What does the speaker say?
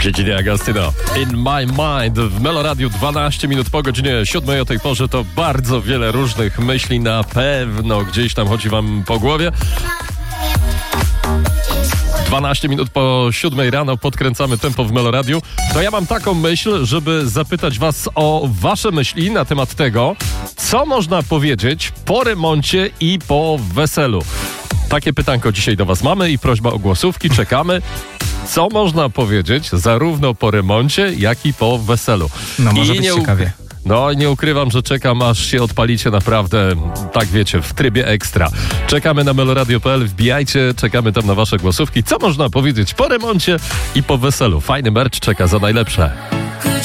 Gigi D'Agostino. In My Mind w Meloradiu 12 minut po godzinie 7 o tej porze to bardzo wiele różnych myśli na pewno gdzieś tam chodzi wam po głowie. 12 minut po 7 rano podkręcamy tempo w Meloradiu. To ja mam taką myśl, żeby zapytać was o wasze myśli na temat tego, co można powiedzieć po remoncie i po weselu. Takie pytanko dzisiaj do was mamy i prośba o głosówki. Czekamy. Co można powiedzieć zarówno po remoncie, jak i po weselu? No może być ciekawie. No nie ukrywam, że czekam, aż się odpalicie naprawdę, tak wiecie, w trybie ekstra. Czekamy na meloradio.pl, wbijajcie, czekamy tam na wasze głosówki. Co można powiedzieć po remoncie i po weselu? Fajny merch czeka za najlepsze.